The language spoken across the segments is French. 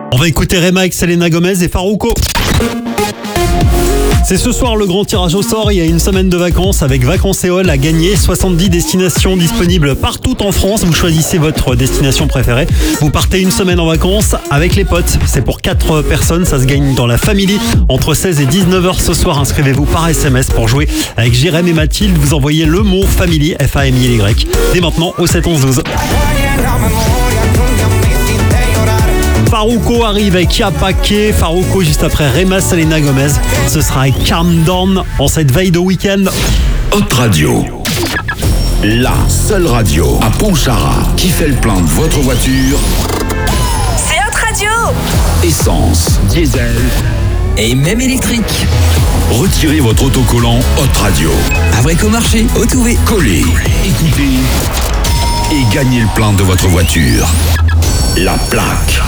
On va écouter Rema avec Selena Gomez et Farruko. C'est ce soir le grand tirage au sort. Il y a une semaine de vacances avec Vacances et All à gagner. 70 destinations disponibles partout en France. Vous choisissez votre destination préférée. Vous partez une semaine en vacances avec les potes. C'est pour 4 personnes. Ça se gagne dans la famille entre 16 et 19h ce soir. Inscrivez-vous par SMS pour jouer avec Jérém et Mathilde. Vous envoyez le mot Family, F-A-M-I-L-Y. Dès maintenant au 7-11-12. Farruko arrive avec Yapake. Farruko juste après Rema, Selena Gomez. Ce sera avec Calm Down en cette veille de week-end. Hot Radio. La seule radio à Pontcharra qui fait le plein de votre voiture. C'est Hot Radio. Essence, diesel et même électrique. Retirez votre autocollant Hot Radio. À Bricomarché, au Touvet. Collez, écoutez et gagnez le plein de votre voiture. La plaque.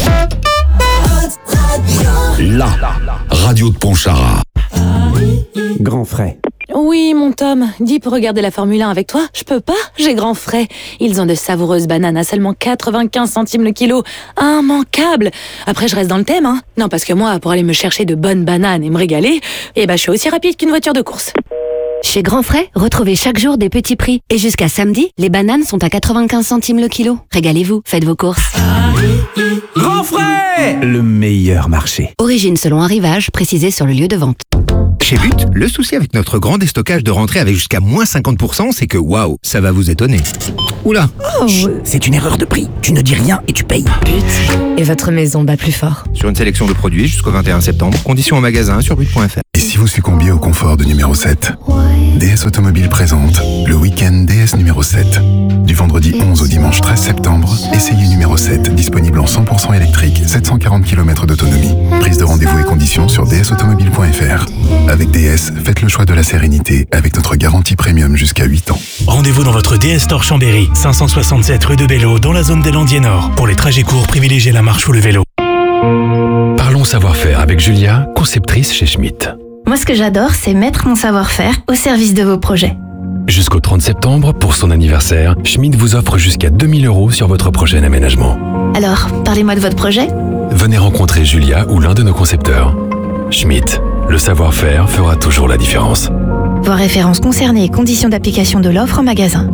La radio de Pontcharra. Grand frais. Oui, mon Tom, dis pour regarder la Formule 1 avec toi. Je peux pas, j'ai grand frais. Ils ont de savoureuses bananes à seulement 95 centimes le kilo. Immanquable. Après, je reste dans le thème, hein. Non, parce que moi, pour aller me chercher de bonnes bananes et me régaler, je suis aussi rapide qu'une voiture de course. Chez Grand Frais, retrouvez chaque jour des petits prix. Et jusqu'à samedi, les bananes sont à 95 centimes le kilo. Régalez-vous, faites vos courses. Grand Frais, le meilleur marché. Origine selon arrivage, précisé sur le lieu de vente. Chez But, le souci avec notre grand déstockage de rentrée avec jusqu'à moins 50%, c'est que waouh, ça va vous étonner. Oula, C'est une erreur de prix. Tu ne dis rien et tu payes. Et votre maison bat plus fort. sur une sélection de produits jusqu'au 21 septembre. Conditions au magasin sur but.fr. Et si vous succombiez au confort de numéro 7 ? DS Automobile présente le week-end DS numéro 7. Du vendredi 11 au dimanche 13 septembre, essayez numéro 7, disponible en 100% électrique, 740 km d'autonomie. Prise de rendez-vous et conditions sur dsautomobile.fr. Avec DS, faites le choix de la sérénité avec notre garantie premium jusqu'à 8 ans. Rendez-vous dans votre DS Store Chambéry, 567 rue de Bello, dans la zone des Landiers Nord. Pour les trajets courts, privilégiez la marche ou le vélo. Parlons savoir-faire avec Julia, conceptrice chez Schmitt. Moi, ce que j'adore, c'est mettre mon savoir-faire au service de vos projets. Jusqu'au 30 septembre, pour son anniversaire, Schmitt vous offre jusqu'à 2000 € sur votre prochain aménagement. Alors, parlez-moi de votre projet. Venez rencontrer Julia ou l'un de nos concepteurs. Schmitt, le savoir-faire fera toujours la différence. Voir références concernées et conditions d'application de l'offre en magasin.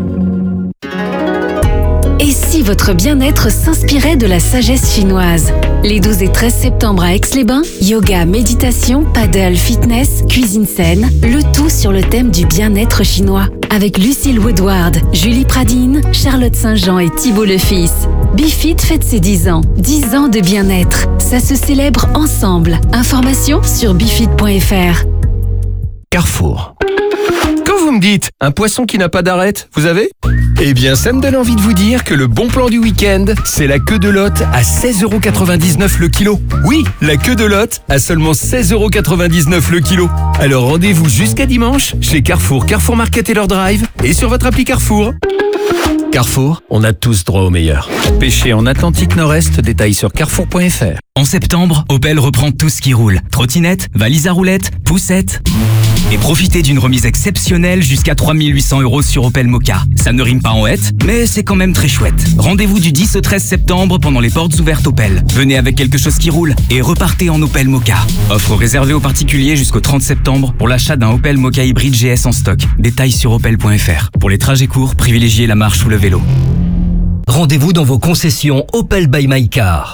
Et si votre bien-être s'inspirait de la sagesse chinoise ? Les 12 et 13 septembre à Aix-les-Bains, yoga, méditation, paddle, fitness, cuisine saine, le tout sur le thème du bien-être chinois. Avec Lucille Woodward, Julie Pradine, Charlotte Saint-Jean et Thibault le Fils. BeFit fête ses 10 ans. 10 ans de bien-être. Ça se célèbre ensemble. Informations sur befit.fr. Carrefour. Quand vous me dites un poisson qui n'a pas d'arête, vous avez ? Eh bien, ça me donne envie de vous dire que le bon plan du week-end, c'est la queue de lotte à 16,99 € le kilo. Oui, la queue de lotte à seulement 16,99 € le kilo. Alors rendez-vous jusqu'à dimanche chez Carrefour, Carrefour Market et leur drive et sur votre appli Carrefour. Carrefour, on a tous droit au meilleur. Pêcher en Atlantique Nord-Est, détails sur carrefour.fr. En septembre, Opel reprend tout ce qui roule. Trottinette, valise à roulettes, poussette. Et profitez d'une remise exceptionnelle jusqu'à 3 800 € sur Opel Mokka. Ça ne rime pas en hête, mais c'est quand même très chouette. Rendez-vous du 10 au 13 septembre pendant les portes ouvertes Opel. Venez avec quelque chose qui roule et repartez en Opel Mokka. Offre réservée aux particuliers jusqu'au 30 septembre pour l'achat d'un Opel Mokka hybride GS en stock. Détails sur opel.fr. Pour les trajets courts, privilégiez la marche ou le vélo. Rendez-vous dans vos concessions Opel by My Car.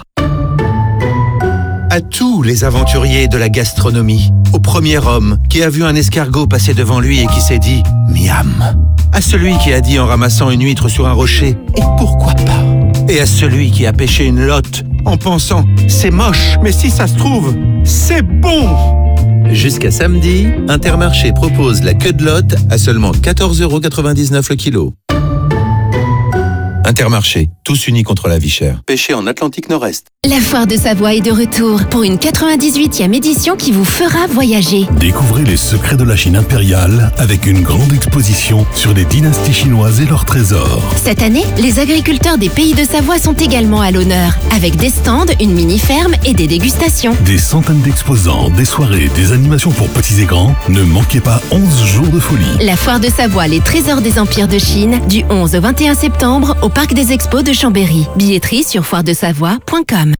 À tous les aventuriers de la gastronomie, au premier homme qui a vu un escargot passer devant lui et qui s'est dit « miam », à celui qui a dit en ramassant une huître sur un rocher « et pourquoi pas ?» et à celui qui a pêché une lotte en pensant « c'est moche, mais si ça se trouve, c'est bon !» Jusqu'à samedi, Intermarché propose la queue de lotte à seulement 14,99 € le kilo. Intermarché, tous unis contre la vie chère. Pêché en Atlantique Nord-Est. La foire de Savoie est de retour pour une 98e édition qui vous fera voyager. Découvrez les secrets de la Chine impériale avec une grande exposition sur les dynasties chinoises et leurs trésors. Cette année, les agriculteurs des pays de Savoie sont également à l'honneur, avec des stands, une mini-ferme et des dégustations. Des centaines d'exposants, des soirées, des animations pour petits et grands. Ne manquez pas 11 jours de folie. La foire de Savoie, les trésors des empires de Chine, du 11 au 21 septembre au Parc des Expos de Chambéry. Billetterie sur foiredesavoie.com.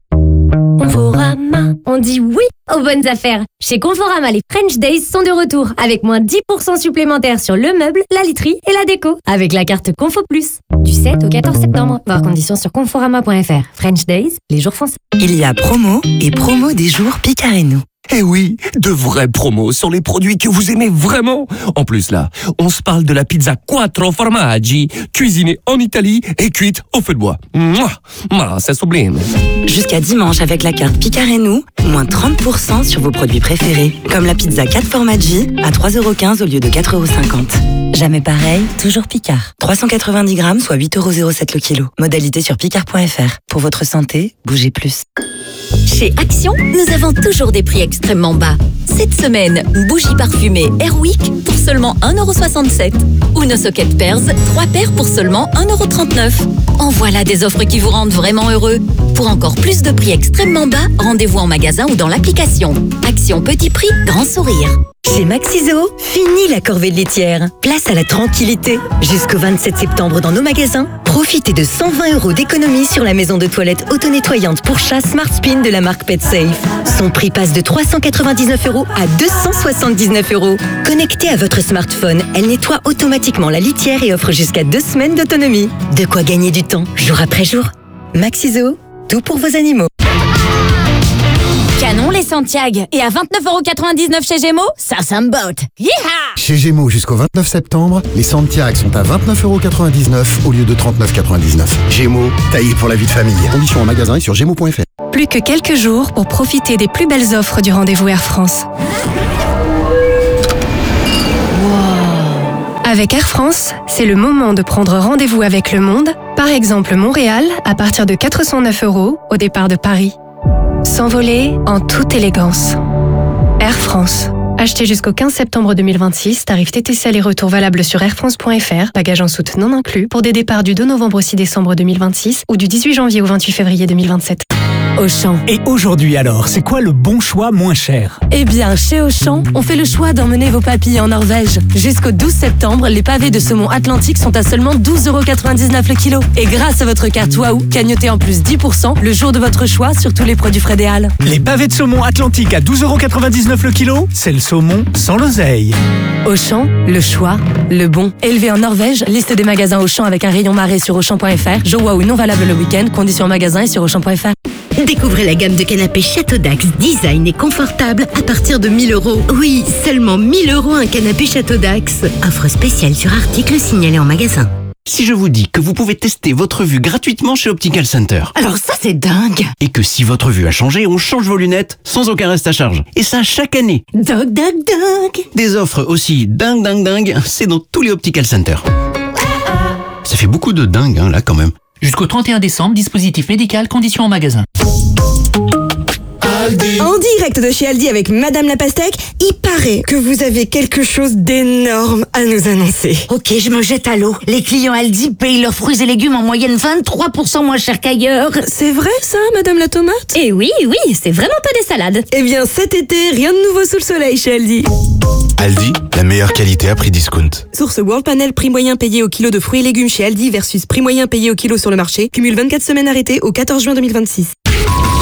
Conforama, on dit oui aux bonnes affaires. Chez Conforama, les French Days sont de retour avec moins 10% supplémentaires sur le meuble, la literie et la déco avec la carte Confo Plus. Du 7 au 14 septembre. Voir conditions sur conforama.fr. French Days, les jours français. Il y a promo et promo des jours Picard et nous. Eh oui, de vraies promos sur les produits que vous aimez vraiment. En plus là, on se parle de la pizza Quattro Formaggi, cuisinée en Italie et cuite au feu de bois. Mouah, c'est sublime. Jusqu'à dimanche avec la carte Picard et nous, moins 30% sur vos produits préférés. Comme la pizza 4 Formaggi à 3,15€ au lieu de 4,50€. Jamais pareil, toujours Picard. 390 grammes, soit 8,07€ le kilo. Modalité sur picard.fr. Pour votre santé, bougez plus. Chez Action, nous avons toujours des prix extrêmement bas. Cette semaine, bougie parfumée Airwick pour seulement 1,67€. Ou nos sockets Pearls, 3 paires pour seulement 1,39€. En voilà des offres qui vous rendent vraiment heureux. Pour encore plus de prix extrêmement bas, rendez-vous en magasin ou dans l'application. Action petit prix, grand sourire. Chez Maxiso, fini la corvée de laitière. Place à la tranquillité. Jusqu'au 27 septembre dans nos magasins, profitez de 120€ d'économie sur la maison de toilette auto-nettoyante pour chat Smart Spin de la marque PetSafe. Son prix passe de 399€ à 279€. Connectée à votre smartphone, elle nettoie automatiquement la litière et offre jusqu'à 2 semaines d'autonomie. De quoi gagner du temps, jour après jour. Maxiso, tout pour vos animaux. Canon les Santiago. Et à 29,99€ chez Gémeaux, ça me botte. Yeeha! Chez Gémeaux jusqu'au 29 septembre, les Santiago sont à 29,99€ au lieu de 39,99€. Gémeaux, taillé pour la vie de famille. Conditions en magasin et sur gémeaux.fr. Plus que quelques jours pour profiter des plus belles offres du rendez-vous Air France. Avec Air France, c'est le moment de prendre rendez-vous avec le monde, par exemple Montréal, à partir de 409€ au départ de Paris. S'envoler en toute élégance. Air France. Acheté jusqu'au 15 septembre 2026, tarif TTC aller-retour valable sur airfrance.fr, bagages en soute non inclus, pour des départs du 2 novembre au 6 décembre 2026 ou du 18 janvier au 28 février 2027. Auchan. Et aujourd'hui alors, c'est quoi le bon choix moins cher? Eh bien, chez Auchan, on fait le choix d'emmener vos papilles en Norvège. Jusqu'au 12 septembre, les pavés de saumon Atlantique sont à seulement 12,99€ le kilo. Et grâce à votre carte Waouh, cagnotez en plus 10% le jour de votre choix sur tous les produits frais des Halles. Les pavés de saumon Atlantique à 12,99€ le kilo, c'est le saumon sans l'oseille. Auchan, le choix, le bon. Élevé en Norvège, liste des magasins Auchan avec un rayon marée sur Auchan.fr. Jeux Waouh non valable le week-end, conditions en magasin et sur Auchan.fr. Découvrez la gamme de canapés Château Dax, design et confortable à partir de 1000€. Oui, seulement 1000€ un canapé Château Dax. Offre spéciale sur article signalé en magasin. Si je vous dis que vous pouvez tester votre vue gratuitement chez Optical Center. Alors ça, c'est dingue. Et que si votre vue a changé, on change vos lunettes sans aucun reste à charge. Et ça chaque année. Dingue. Des offres aussi dingue, c'est dans tous les Optical Center. Ça fait beaucoup de dingue, là, quand même. Jusqu'au 31 décembre, dispositif médical, conditions en magasin. En direct de chez Aldi avec Madame la Pastèque, il paraît que vous avez quelque chose d'énorme à nous annoncer. Ok, je me jette à l'eau. Les clients Aldi payent leurs fruits et légumes en moyenne 23% moins cher qu'ailleurs. C'est vrai ça, Madame la Tomate? Eh oui, c'est vraiment pas des salades. Eh bien cet été, rien de nouveau sous le soleil chez Aldi. Aldi, la meilleure qualité à prix discount. Source World Panel, prix moyen payé au kilo de fruits et légumes chez Aldi versus prix moyen payé au kilo sur le marché. Cumule 24 semaines arrêtées au 14 juin 2026.